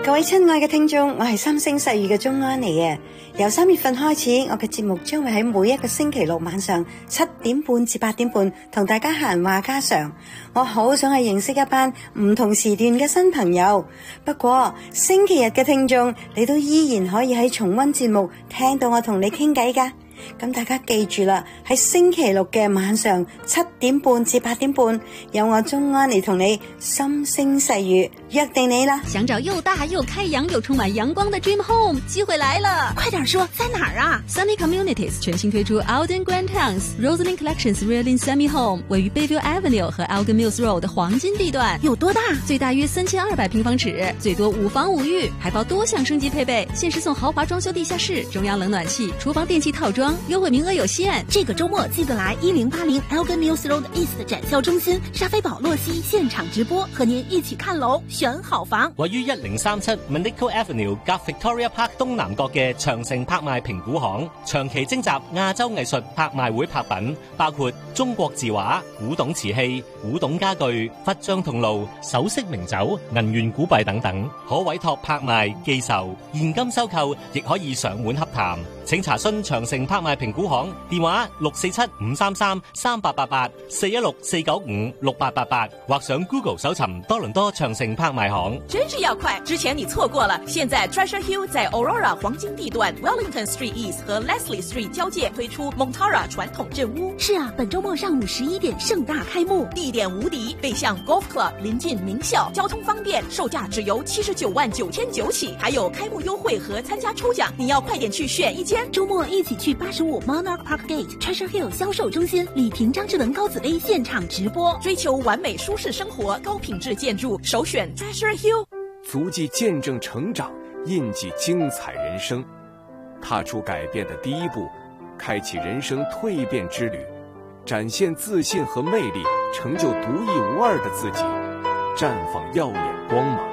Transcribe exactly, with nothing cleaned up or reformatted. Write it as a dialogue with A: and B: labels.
A: 各位親愛嘅聽眾，我係三星細語嘅鍾安妮啊！由三月份開始，我嘅節目將會喺每一個星期六晚上七點半至八點半同大家閒話家常。我好想去認識一班唔同時段嘅新朋友。不過星期日嘅聽眾，你都依然可以喺重溫節目聽到我同你傾偈㗎。咁大家記住啦，喺星期六嘅晚上七點半至八點半，有我鍾安妮同你心聲細語，約定你啦！
B: 想找又大又開陽又充滿陽光的 Dream Home， 機會來了！
C: 快點說，在哪兒啊
B: ？Sunny Communities 全新推出 Alden Grand Towns Rosslyn Collections Real in Semi Home， 位於 Bayview Avenue 和 Elgin Mills Road 的黃金地段。
C: 有多大？
B: 最大約三千二百平方尺，最多五房五浴，還包多項升級配備，限時送豪華裝修地下室、中央冷暖氣、廚房電器套裝。優惠名額有限，
C: 這個周末記得來一零八零 Elgin Mills Road East 展銷中心，莎菲寶洛西現場直播，和您一起看樓選好房。
D: 位於一零三七 Manico Avenue 夾 Victoria Park 東南角嘅長城拍賣評估行，長期徵集亞洲藝術拍賣會拍品，包括中國字畫、古董瓷器、古董家具、佛像銅爐、首飾名酒、銀元古幣等等，可委託拍賣、寄售、現金收購，亦可以上門洽談。請查詢長城拍賣評估行電話六四七五三三三八八八四一六四九五六八八八，或上 Google 搜尋多倫多長城拍賣行。
E: 真是要快，之前你錯過了，現在 Treasure Hill 在 Aurora 黃金地段 Wellington Street East 和 Leslie Street 交界推出 Montara 傳統鎮屋。
C: 是啊，本周末上午十一點盛大開幕，
E: 地點無敵，背向 Golf Club， 臨近名校，交通方便，售價只由七十九萬九千九起，還有開幕優惠和參加抽獎，你要快點去選一間。
C: 周末一起去八十五 Monarch Park Gate Treasure Hill 銷售中心，李平張智文高子薇現場直播。
E: 追求完美舒適生活，高品質建築，首選 Treasure Hill。
F: 足跡見證成長，印記精彩人生，踏出改變的第一步，開啟人生蛻變之旅，展現自信和魅力，成就獨一無二的自己，綻放耀眼光芒。